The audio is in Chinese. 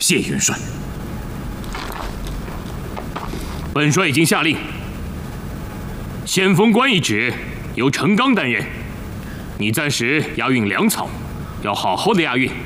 谢元帅。本帅已经下令，先锋官一职由程刚担任，你暂时押运粮草，要好好的押运，